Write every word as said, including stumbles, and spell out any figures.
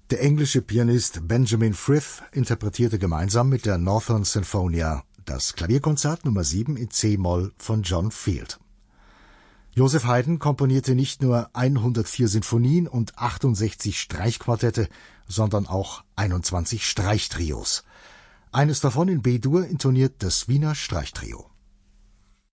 Der englische Pianist Benjamin Frith interpretierte gemeinsam mit der Northern Sinfonia das Klavierkonzert Nummer sieben in C-Moll von John Field. Joseph Haydn komponierte nicht nur hundertvier Sinfonien und achtundsechzig Streichquartette, sondern auch einundzwanzig Streichtrios. Eines davon in B-Dur intoniert das Wiener Streichtrio.